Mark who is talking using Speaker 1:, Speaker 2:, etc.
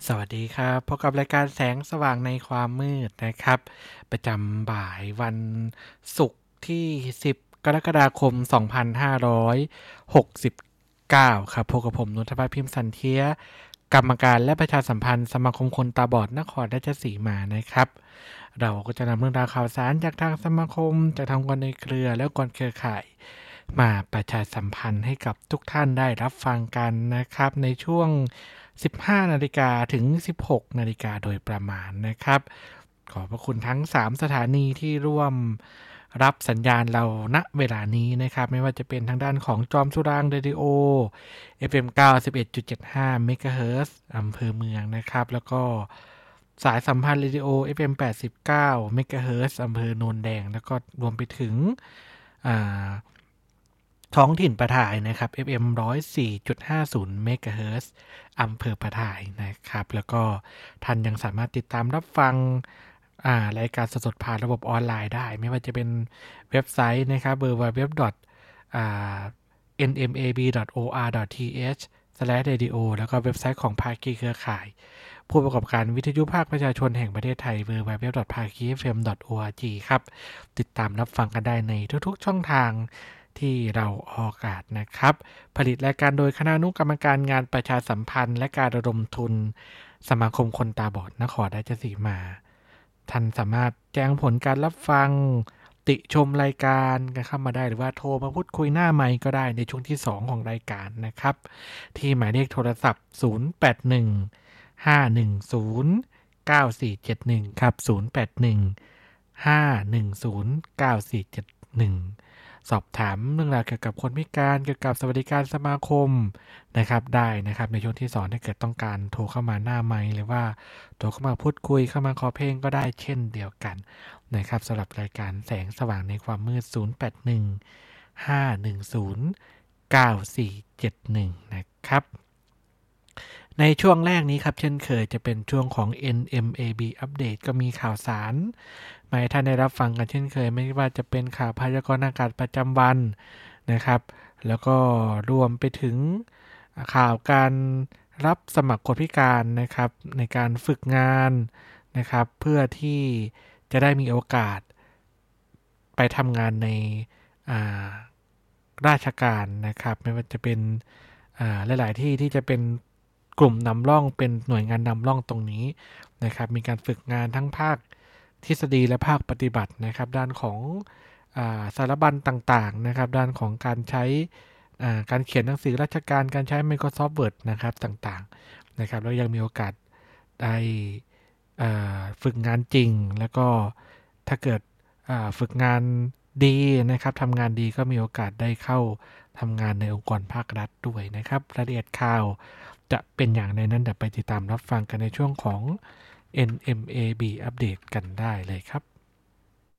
Speaker 1: วัสดีครับพบกับรายการแสงสว่างในความมืดนะครับประจำบ่ายวันศุกร์ที่10กรกฎาคม2569ครับพบกับผมนนทพัฒน์พิมพ์สันเทียกรรมการและประชาสัมพันธ์สมาคมคนตาบอดนครราชสีมานะครับเราก็จะนำเรื่องราวข่าวสารจากทางสมาคมจากทางองค์กรในเครือและองค์กรเครือข่ายมาประชาสัมพันธ์ให้กับทุกท่านได้รับฟังกันนะครับในช่วง15 นาฬิกาถึง 16 นาฬิกาโดยประมาณนะครับขอบพระคุณทั้ง3สถานีที่ร่วมรับสัญญาณเราณเวลานี้นะครับไม่ว่าจะเป็นทางด้านของจอมสุรางค์เรดิโอ FM 91.75 เมกะเฮิรตซ์อำเภอเมืองนะครับแล้วก็สายสัมพันธ์เรดิโอ FM 89 เมกะเฮิรตซ์อำเภอโนนแดงแล้วก็รวมไปถึงอ่า ท้องถิ่นประทายนะครับ FM 104.50 เมกะเฮิรตซ์อำเภอประทายนะครับแล้วก็ท่านยังสามารถติดตามรับฟังรายการสดๆผ่านระบบออนไลน์ได้ไม่ว่าจะเป็นเว็บไซต์นะครับ www.nmab.or.th/radio แล้วก็เว็บไซต์ของภาคีเครือข่ายผู้ประกอบการวิทยุภาคประชาชนแห่งประเทศไทย www.phakifm.org ครับติดตามรับฟังกันได้ในทุกๆช่องทางที่เราออกอากาศนะครับผลิตรายการโดยคณะอนุกรรมการงานประชาสัมพันธ์และการระดมทุนสมาคมคนตาบอดนครราชสีมาท่านสามารถแจ้งผลการรับฟังติชมรายการกันเข้ามาได้หรือว่าโทรมาพูดคุยหน้าไมค์ก็ได้ในช่วงที่2ของรายการนะครับที่หมายเลขโทรศัพท์081 510 9471ครับ081 510 9471สอบถามเรื่องราวเกี่ยวกับคนพิการเกี่ยวกับสวัสดิการสมาคมนะครับได้นะครับในช่วงที่2ถ้าเกิดต้องการโทรเข้ามาหน้าไมค์หรือว่าโทรเข้ามาพูดคุยเข้ามาขอเพลงก็ได้เช่นเดียวกันนะครับสำหรับรายการแสงสว่างในความมืด081 510 9471นะครับในช่วงแรกนี้ครับเช่นเคยจะเป็นช่วงของ NMAB อัปเดตก็มีข่าวสารมาให้ท่านได้รับฟังกันเช่นเคยไม่ว่าจะเป็นข่าวพยากรณ์อากาศประจำวันนะครับแล้วก็รวมไปถึงข่าวการรับสมัครคนพิการนะครับในการฝึกงานนะครับเพื่อที่จะได้มีโอกาสไปทำงานในราชการนะครับไม่ว่าจะเป็นหลายๆที่ที่จะเป็นกลุ่มนำร่องเป็นหน่วยงานนำร่องตรงนี้นะครับมีการฝึกงานทั้งภาคทฤษฎีและภาคปฏิบัตินะครับด้านของสารบัญต่างๆนะครับด้านของการใช้การเขียนหนังสือราชการการใช้ Microsoft Word นะครับต่างๆนะครับแล้วยังมีโอกาสได้ฝึกงานจริงแล้วก็ถ้าเกิดฝึกงานดีนะครับทำงานดีก็มีโอกาสได้เข้าทำงานในองค์กรภาครัฐด้วยนะครับรายละเอียดข่าวจะเป็นอย่างไรนั้นเดี๋ยวไปติดตามรับฟังกันในช่วงของ NMAB อัปเดตกันได้เลยครับ